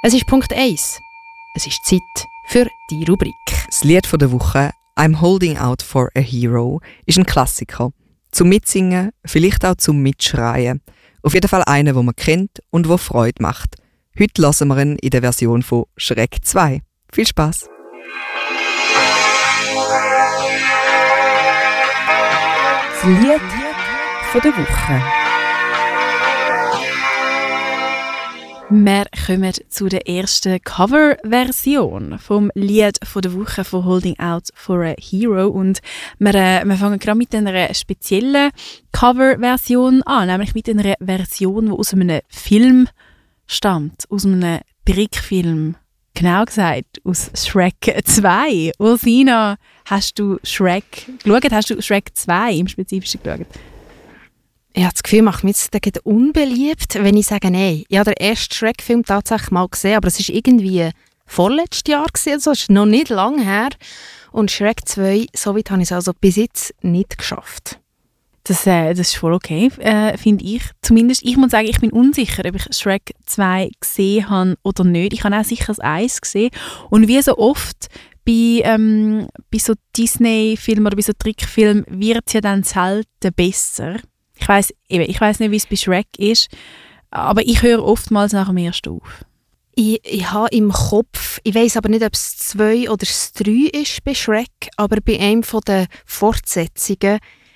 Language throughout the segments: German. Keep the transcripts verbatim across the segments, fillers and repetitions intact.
Es ist Punkt eins. Es ist Zeit für die Rubrik. Das Lied von der Woche, «I'm Holding Out for a Hero», ist ein Klassiker. Zum Mitsingen, vielleicht auch zum Mitschreien. Auf jeden Fall einer, den man kennt und der Freude macht. Heute hören wir ihn in der Version von Shrek zwei. Viel Spass! Das Lied von der Woche. Wir kommen zu der ersten Coverversion vom Lied von der Woche von «Holding Out for a Hero». Und wir, äh, wir fangen gerade mit einer speziellen Coverversion an, nämlich mit einer Version, die aus einem Film stammt, aus einem Trickfilm. Genau gesagt, aus Shrek zwei. Ursina, hast du Shrek geschaut? Hast du Shrek zwei im Spezifischen geschaut? Ich habe das Gefühl, macht mich jetzt unbeliebt, wenn ich sage, nein. Ich habe den ersten Shrek-Film tatsächlich mal gesehen, aber es war irgendwie vorletztes Jahr, also es ist noch nicht lange her. Und Shrek zwei, so weit habe ich es also bis jetzt nicht geschafft. Das, äh, das ist voll okay, äh, finde ich. Zumindest, ich muss sagen, ich bin unsicher, ob ich Shrek zwei gesehen habe oder nicht. Ich habe auch sicher das eins gesehen. Und wie so oft bei, ähm, bei so Disney-Filmen oder bei so Trickfilmen wird es ja dann selten besser. Ich weiss, eben, ich weiss nicht, wie es bei Shrek ist, aber ich höre oftmals nach dem ersten auf. Ich, ich habe im Kopf, ich weiss aber nicht, ob es zwei oder das drei ist bei Shrek, aber bei einem der Fortsetzungen,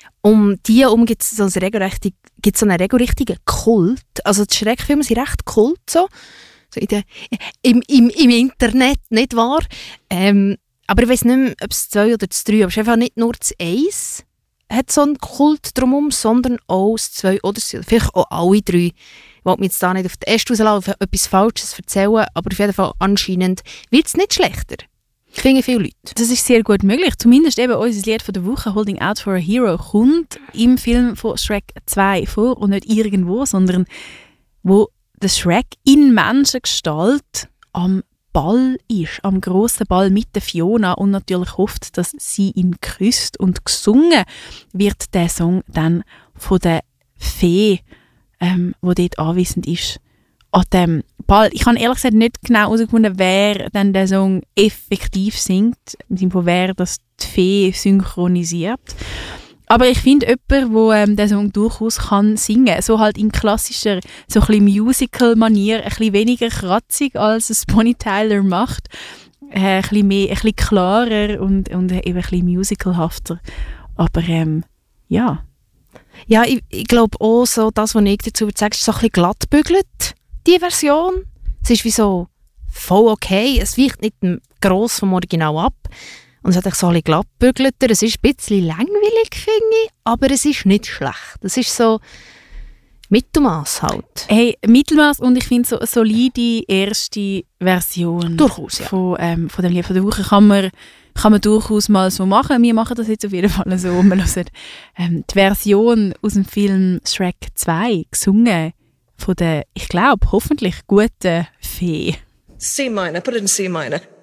um die herum gibt es so, so einen regelrechten Kult. Also die Schreckfilme sind recht Kult, so, so in der, im, im, im Internet, nicht wahr? Ähm, aber ich weiss nicht mehr, ob es zwei oder das drei, aber es ist einfach nicht nur das eins. Hat so einen Kult drumherum, sondern auch das zwei oder das, vielleicht auch alle drei. Ich wollte mich jetzt da nicht auf den Äste rauslaufen, etwas Falsches erzählen, aber auf jeden Fall anscheinend wird es nicht schlechter. Finden viele Leute. Das ist sehr gut möglich. Zumindest eben unser Lied von der Woche, «Holding Out for a Hero», kommt im Film von Shrek zwei vor und nicht irgendwo, sondern wo der Shrek in Menschengestalt am Ball ist, am grossen Ball mit der Fiona und natürlich hofft, dass sie ihn küsst, und gesungen wird der Song dann von der Fee, ähm, die dort anwesend ist, an dem Ball. Ich habe ehrlich gesagt nicht genau herausgefunden, wer dann den Song effektiv singt, im Sinne von wer das die Fee synchronisiert. Aber ich finde jemanden, der ähm, den Song durchaus kann singen kann, so halt in klassischer, so ein bisschen Musical-Manier, ein bisschen weniger kratzig, als es Bonnie Tyler macht, äh, ein bisschen mehr, ein bisschen klarer und, und eben ein bisschen musicalhafter. Aber ähm, ja. Ja, ich, ich glaube auch, so, das, was ich dazu würde sagen, ist so ein bisschen glattbügelt, die Version. Es ist wie so voll okay, es weicht nicht gross vom Original ab. Und es hat sich so ein bisschen glattbügelter. Es ist ein bisschen langweilig, finde ich, aber es ist nicht schlecht. Es ist so Mittelmaß halt. Hey, Mittelmaß, und ich finde so eine solide erste Version durchaus, ja. von, ähm, von dem Lied von der Woche kann man, kann man durchaus mal so machen. Wir machen das jetzt auf jeden Fall so. Wir hören ähm, die Version aus dem Film Shrek zwei, gesungen von der, ich glaube, hoffentlich guten Fee. C minor, put it in C minor.